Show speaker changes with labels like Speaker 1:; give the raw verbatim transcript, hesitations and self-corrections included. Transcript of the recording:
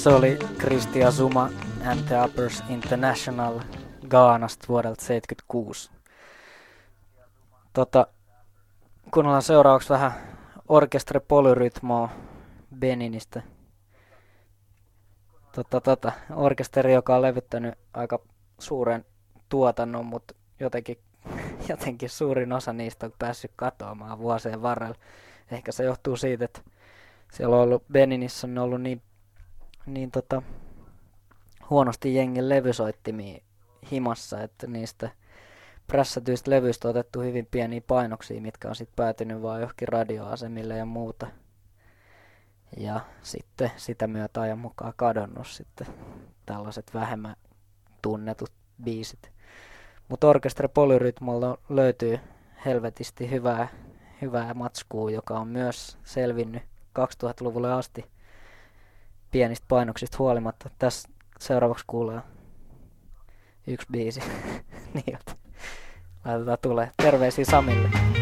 Speaker 1: Se oli Kristi Azuma and the Uppers International Ghanasta vuodelta seitsemänkymmentäkuusi. Tota, kuunnellaan seuraavaksi vähän Orchestre Polyrythmoa Beninistä. Tota, tota, orkesteri, joka on levyttänyt aika suuren tuotannon, mutta jotenkin, jotenkin suurin osa niistä on päässyt katoamaan vuosien varrella. Ehkä se johtuu siitä, että siellä on ollut Beninissä on ollut niin, niin tota, huonosti jengin levysoittimia himassa, että niistä prässätyistä levyistä on otettu hyvin pieniä painoksia, mitkä on sitten päätynyt vaan johonkin radioasemille ja muuta. Ja sitten sitä myötä ajan mukaan kadonnut sitten tällaiset vähemmän tunnetut biisit. Mutta Orchestre Polyrythmolla löytyy helvetisti hyvää, hyvää matskua, joka on myös selvinnyt kaksituhattaluvulle asti pienistä painoksista huolimatta. Tässä seuraavaksi kuullaan yksi biisi. Niin, laitetaan tulee. Terveisiä Samille.